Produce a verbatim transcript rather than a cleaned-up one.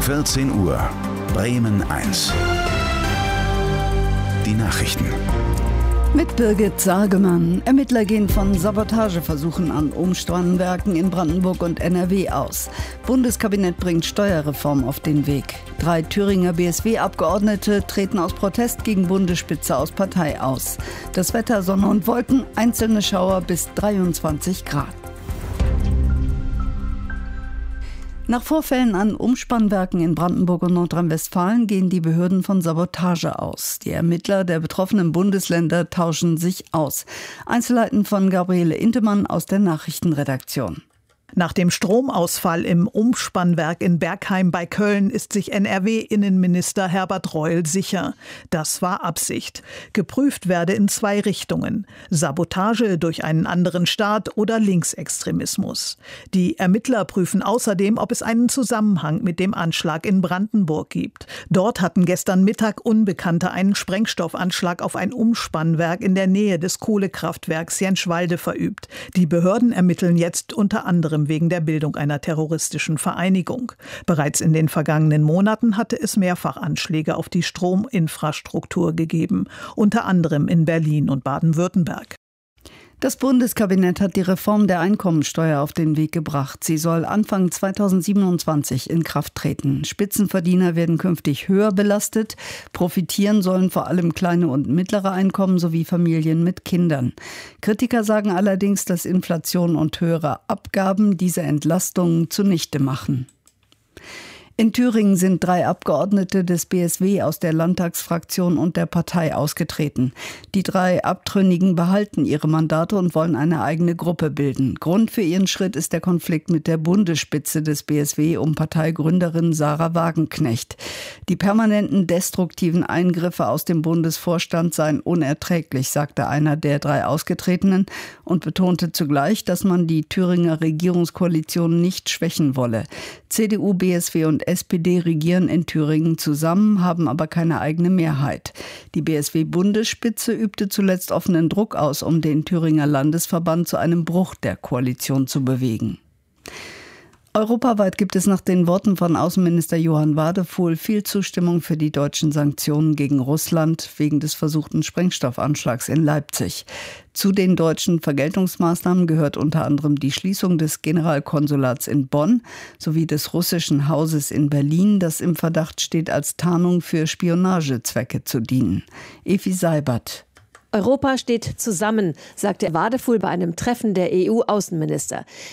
vierzehn Uhr, Bremen eins. Die Nachrichten. Mit Birgit Sargemann. Ermittler gehen von Sabotageversuchen an Umspannwerken in Brandenburg und N R W aus. Bundeskabinett bringt Steuerreform auf den Weg. Drei Thüringer B S W-Abgeordnete treten aus Protest gegen Bundesspitze aus Partei aus. Das Wetter: Sonne und Wolken, einzelne Schauer bis dreiundzwanzig Grad. Nach Vorfällen an Umspannwerken in Brandenburg und Nordrhein-Westfalen gehen die Behörden von Sabotage aus. Die Ermittler der betroffenen Bundesländer tauschen sich aus. Einzelheiten von Gabriele Intemann aus der Nachrichtenredaktion. Nach dem Stromausfall im Umspannwerk in Bergheim bei Köln ist sich N R W-Innenminister Herbert Reul sicher. Das war Absicht. Geprüft werde in zwei Richtungen: Sabotage durch einen anderen Staat oder Linksextremismus. Die Ermittler prüfen außerdem, ob es einen Zusammenhang mit dem Anschlag in Brandenburg gibt. Dort hatten gestern Mittag Unbekannte einen Sprengstoffanschlag auf ein Umspannwerk in der Nähe des Kohlekraftwerks Jenschwalde verübt. Die Behörden ermitteln jetzt unter anderem wegen der Bildung einer terroristischen Vereinigung. Bereits in den vergangenen Monaten hatte es mehrfach Anschläge auf die Strominfrastruktur gegeben, unter anderem in Berlin und Baden-Württemberg. Das Bundeskabinett hat die Reform der Einkommensteuer auf den Weg gebracht. Sie soll Anfang zweitausendsiebenundzwanzig in Kraft treten. Spitzenverdiener werden künftig höher belastet. Profitieren sollen vor allem kleine und mittlere Einkommen sowie Familien mit Kindern. Kritiker sagen allerdings, dass Inflation und höhere Abgaben diese Entlastungen zunichte machen. In Thüringen sind drei Abgeordnete des B S W aus der Landtagsfraktion und der Partei ausgetreten. Die drei Abtrünnigen behalten ihre Mandate und wollen eine eigene Gruppe bilden. Grund für ihren Schritt ist der Konflikt mit der Bundesspitze des B S W um Parteigründerin Sarah Wagenknecht. Die permanenten destruktiven Eingriffe aus dem Bundesvorstand seien unerträglich, sagte einer der drei Ausgetretenen und betonte zugleich, dass man die Thüringer Regierungskoalition nicht schwächen wolle. C D U, B S W und S P D regieren in Thüringen zusammen, haben aber keine eigene Mehrheit. Die B S W-Bundesspitze übte zuletzt offenen Druck aus, um den Thüringer Landesverband zu einem Bruch der Koalition zu bewegen. Europaweit gibt es nach den Worten von Außenminister Johann Wadephul viel Zustimmung für die deutschen Sanktionen gegen Russland wegen des versuchten Sprengstoffanschlags in Leipzig. Zu den deutschen Vergeltungsmaßnahmen gehört unter anderem die Schließung des Generalkonsulats in Bonn sowie des russischen Hauses in Berlin, das im Verdacht steht, als Tarnung für Spionagezwecke zu dienen. Evi Seibert. Europa steht zusammen, sagte Wadephul bei einem Treffen der E U-Außenminister.